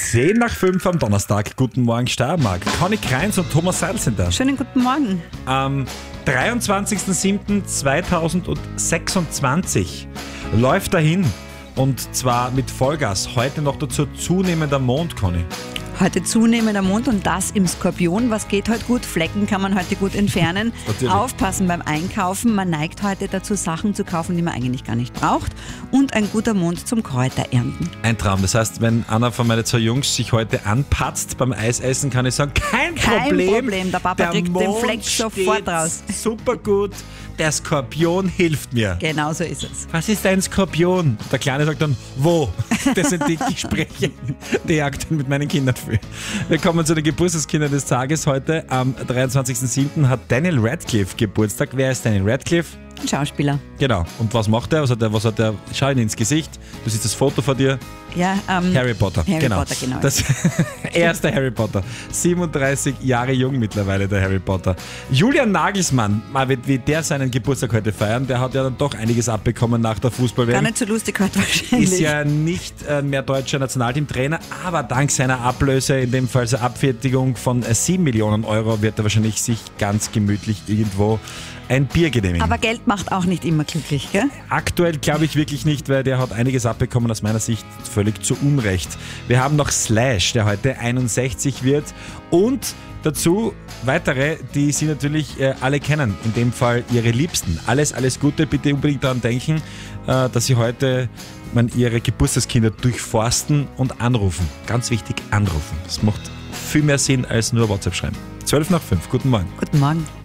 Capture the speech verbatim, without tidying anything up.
zehn nach fünf am Donnerstag. Guten Morgen Steiermark. Conny Kreins und Thomas Seidel sind da. Schönen guten Morgen. Am dreiundzwanzigsten siebten zweitausendsechsundzwanzig läuft dahin. Und zwar mit Vollgas. Heute noch dazu zunehmender Mond, Conny. Heute zunehmender Mond und das im Skorpion. Was geht heute gut? Flecken kann man heute gut entfernen. Aufpassen beim Einkaufen. Man neigt heute dazu, Sachen zu kaufen, die man eigentlich gar nicht braucht. Und ein guter Mond zum Kräuterernten. Ein Traum. Das heißt, wenn einer von meinen zwei Jungs sich heute anpatzt beim Eisessen, kann ich sagen, kein, kein Problem. Problem. Der Papa Der kriegt Mond den Fleck sofort raus. Super gut. Der Skorpion hilft mir. Genau so ist es. Was ist ein Skorpion? Der Kleine sagt dann, wo? Das sind die Gespräche, die ich aktuell mit meinen Kindern führe. Wir kommen zu den Geburtstagskindern des Tages heute. Am dreiundzwanzigsten siebten hat Daniel Radcliffe Geburtstag. Wer ist Daniel Radcliffe? Ein Schauspieler. Genau. Und was macht er? Was hat er? Was hat er? Schau ihn ins Gesicht. Du siehst das Foto vor dir. Ja, ähm, Harry Potter. Harry genau. Potter, genau. Das erste Harry Potter. siebenunddreißig Jahre jung mittlerweile, der Harry Potter. Julian Nagelsmann, mal wie der seinen Geburtstag heute feiern, der hat ja dann doch einiges abbekommen nach der Fußball-W M. Gar nicht so lustig heute wahrscheinlich. Ist ja nicht äh, mehr deutscher Nationalteamtrainer, aber dank seiner Ablöse, in dem Fall seiner Abfertigung von äh, sieben Millionen Euro, wird er wahrscheinlich sich ganz gemütlich irgendwo ein Bier genehmigen. Aber Geld macht auch nicht immer glücklich, gell? Aktuell glaube ich wirklich nicht, weil der hat einiges abbekommen, aus meiner Sicht völlig zu Unrecht. Wir haben noch Slash, der heute einundsechzig wird, und dazu weitere, die Sie natürlich äh, alle kennen, in dem Fall Ihre Liebsten. Alles, alles Gute, bitte unbedingt daran denken, äh, dass Sie heute man, Ihre Geburtstagskinder durchforsten und anrufen. Ganz wichtig, anrufen. Das macht viel mehr Sinn als nur WhatsApp schreiben. zwölf nach fünf, guten Morgen. Guten Morgen.